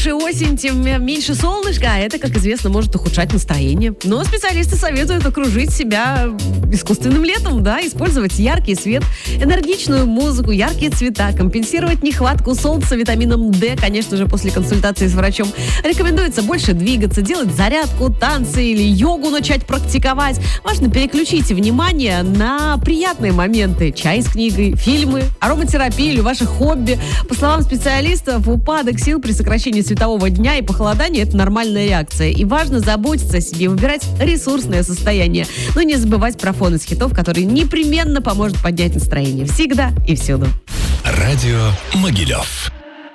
больше осень, тем меньше солнышка, а это, как известно, может ухудшать настроение. Но специалисты советуют окружить себя искусственным летом, да, использовать яркий свет, энергичную музыку, яркие цвета, компенсировать нехватку солнца витамином D, конечно же, после консультации с врачом. Рекомендуется больше двигаться, делать зарядку, танцы или йогу начать практиковать. Важно переключить внимание на приятные моменты. Чай с книгой, фильмы, ароматерапия или ваши хобби. По словам специалистов, упадок сил при сокращении светового дня и похолодании – это нормальная реакция. И важно заботиться о себе, выбирать ресурсное состояние. Но не забывать про фон из хитов, который непременно поможет поднять настроение всегда и всюду. Радио Могилев.